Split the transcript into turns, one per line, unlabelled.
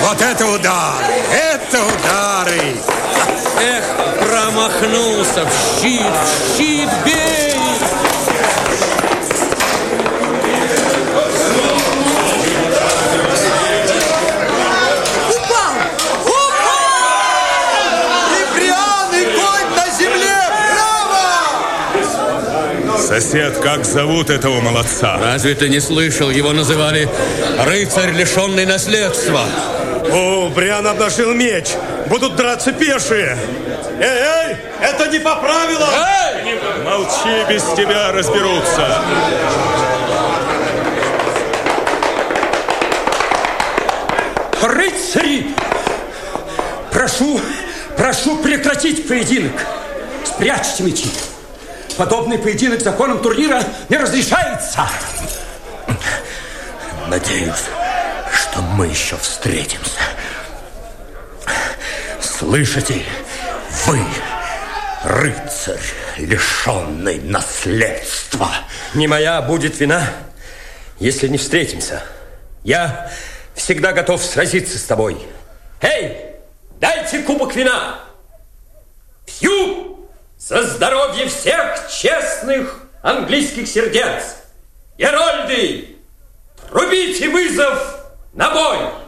Вот это удары! Это удары!
Эх, промахнулся. В щит, бей!
Сосед, как зовут этого молодца?
Разве ты не слышал? Его называли рыцарь, лишенный наследства.
О, Бриан обнажил меч. Будут драться пешие. Эй, это не по правилам.
Эй!
Молчи, без тебя разберутся.
Рыцари! Прошу прекратить поединок. Спрячьте мечи. Подобный поединок законом турнира не разрешается.
Надеюсь, что мы еще встретимся. Слышите? Вы, рыцарь, лишенный наследства.
Не моя будет вина, если не встретимся. Я всегда готов сразиться с тобой. Эй, дайте кубок вина. Пью за здоровье всех честных английских сердец. Герольды, трубите вызов на бой!